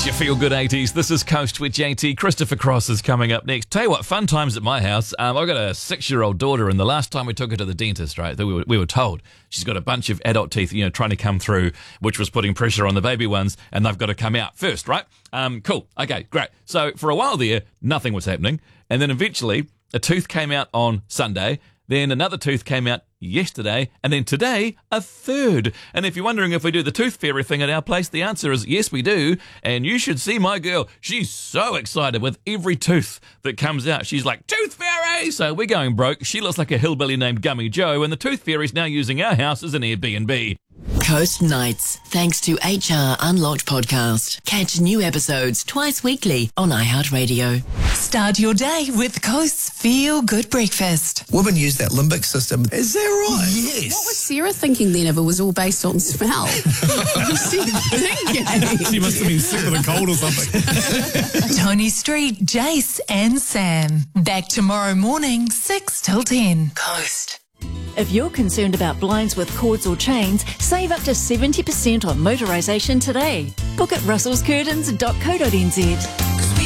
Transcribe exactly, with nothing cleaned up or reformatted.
It's your Feel Good eighties. This is Coast with J T. Christopher Cross is coming up next. Tell you what, fun times at my house. Um, I've got a six-year-old daughter, and the last time we took her to the dentist, right, we were, we were told she's got a bunch of adult teeth, you know, trying to come through, which was putting pressure on the baby ones, and they've got to come out first, right? Um, cool. Okay, great. So for a while there, nothing was happening, and then eventually a tooth came out on Sunday. Then another tooth came out yesterday, and then today, a third. And if you're wondering if we do the tooth fairy thing at our place, the answer is yes, we do. And you should see my girl. She's so excited with every tooth that comes out. She's like, tooth fairy! So we're going broke. She looks like a hillbilly named Gummy Joe, and the tooth fairy's now using our house as an Airbnb. Coast Nights, thanks to H R Unlocked podcast. Catch new episodes twice weekly on iHeartRadio. Start your day with Coast's Feel Good Breakfast. Women use that limbic system. Is that right? Yes. What was Sarah thinking then if it was all based on smell? What was she thinking? She must have been sick with a cold or something. Tony Street, Jace and Sam. Back tomorrow morning, six till ten. Coast. If you're concerned about blinds with cords or chains, save up to seventy percent on motorisation today. Book at russells curtains dot co dot n z.